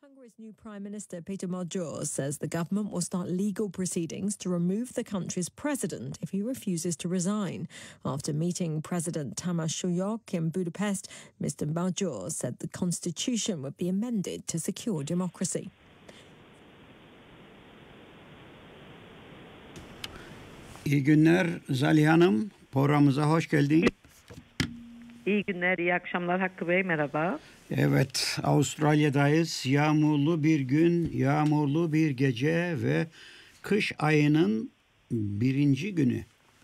Hungary's new Prime Minister Peter Magyar says the government will start legal proceedings to remove the country's president if he refuses to resign. After meeting President Tamás Súlyog in Budapest, Mr. Magyar said the constitution would be amended to secure democracy. İyi günler Zaliha Hanım. Programımıza hoş geldin. İyi günler, iyi akşamlar Hakkı Bey, merhaba. Evet, Avustralya'dayız. Yağmurlu bir gün, yağmurlu bir gece ve kış ayının birinci günü.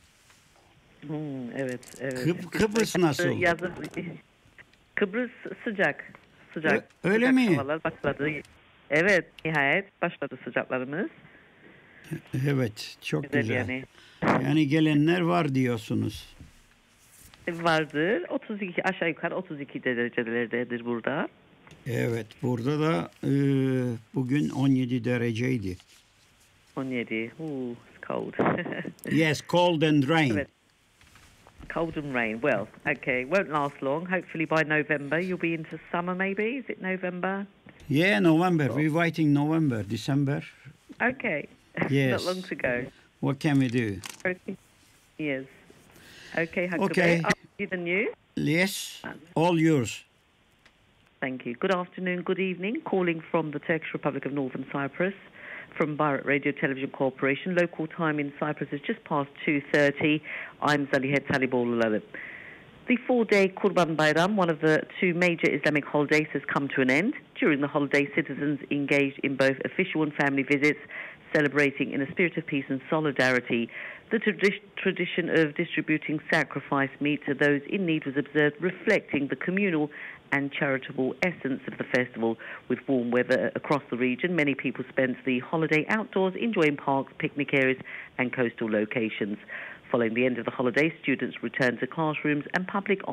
Evet. Kıbrıs nasıl? Kıbrıs sıcak. Öyle sıcak mi? Havalar başladı. Evet, nihayet başladı sıcaklarımız. Evet, çok güzel. Yani gelenler var diyorsunuz. vardır. 32 aşağı yukarı 32 derecelerdedir burada. Evet, burada da bugün 17 dereceydi. 17. It's cold. Yes, cold and rain. Evet. Cold and rain. Well, okay, won't last long. Hopefully by November you'll be into summer maybe. Is it November? Yeah, November. We're waiting November, December. Okay. Yes. Not long to go. What can we do? Okay. Yes. Okay, Huckabee. Okay. I'll give the news. Yes, all yours. Thank you. Good afternoon, good evening. Calling from the Turkish Republic of Northern Cyprus, from Bayrak Radio Television Corporation. Local time in Cyprus is just past 2:30. I'm Zaliha Taliboğlu. The 4-day Kurban Bayram, one of the two major Islamic holidays, has come to an end. During the holiday, citizens engaged in both official and family visits, celebrating in a spirit of peace and solidarity. The tradition of distributing sacrifice meat to those in need was observed, reflecting the communal and charitable essence of the festival. With warm weather across the region, many people spent the holiday outdoors, enjoying parks, picnic areas and coastal locations. Following the end of the holiday, students returned to classrooms and public